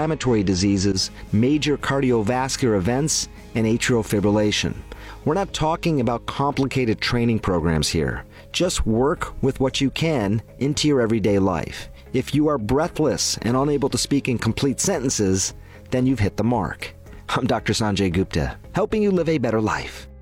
inflammatory diseases, major cardiovascular events, and atrial fibrillation. We're not talking about complicated training programs here. Just work with what you can into your everyday life. If you are breathless and unable to speak in complete sentences, then you've hit the mark. I'm Dr. Sanjay Gupta, helping you live a better life.